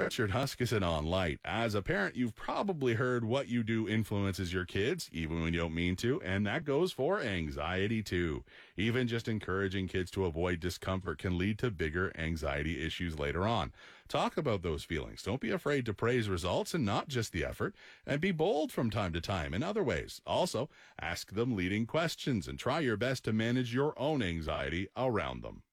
Richard Huskisson on Light. As a parent, you've probably heard what you do influences your kids, even when you don't mean to, and that goes for anxiety too. Even just encouraging kids to avoid discomfort can lead to bigger anxiety issues later on. Talk about those feelings. Don't be afraid to praise results and not just the effort, and be bold from time to time in other ways. Also, ask them leading questions and try your best to manage your own anxiety around them.